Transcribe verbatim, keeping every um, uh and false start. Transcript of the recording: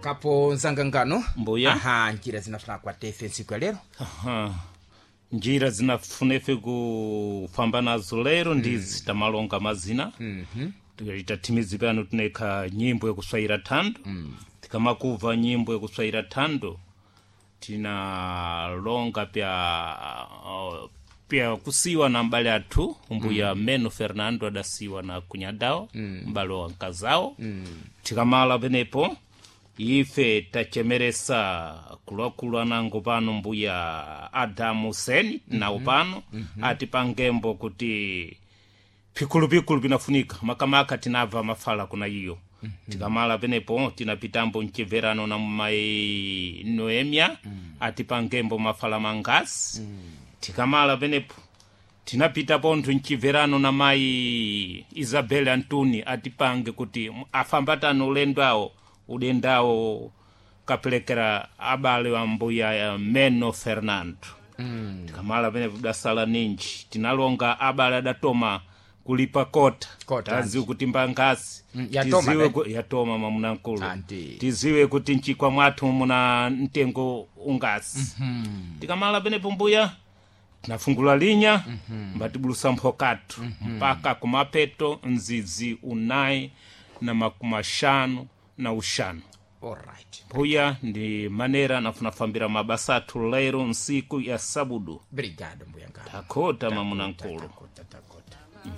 kapo nzangangano mbuya aha njira zinafuna kwa tefe nsiku ya lero aha njira zinafunefe kufamba nazo lero mm. ndizi tamalonga mazina mhm mm titatimizi pano tuneka nyimbo yakuswaira thando mm. tikamakuva nyimbo yakuswaira thando tinalonga pya uh, pya kusiwa na mbale athu mbuya mm. Meno Fernando adasiwa na kunyadao mm. mbale wa nkazao mm. tikamala penepo ife tachemeresa kulakulu anango pano mbuya Adamu Seni mm-hmm. na upano mm-hmm. ati pangembo kuti pikulu pikulu pinafunika makamaka tinava mafala kuna iyo mm-hmm. tikamala penepo tinapitambo nchiverano na mai Noemia mm-hmm. ati pangembo mafala mangasi mm-hmm. tikamala penepo tinapita ponto nchiverano na mai Isabel Antuni ati pange kuti afambatano ulendao udendao kapelekera abale wa mbuya Meno Fernando mm. tikamala pene kudasala ninji tinalonga abale adatoma kulipa kota tazi kuti mbangasi mm, yatoma tiziwe ku, yatoma mamunankulu tiziwe kuti nchikwa mwathu muna ntengo ungasi mm-hmm. tikamala pene mbuya tinafungula linya mm-hmm. mbatibulusa mphokatu mm-hmm. mpaka kumapeto nzizi unai na makumashano na ushano. Alright. Mbuya ndi manera nafunafambira mabasa athu lero nsiku ya sabudu. Obrigado mbuya ngalo. Takota mamunankulu.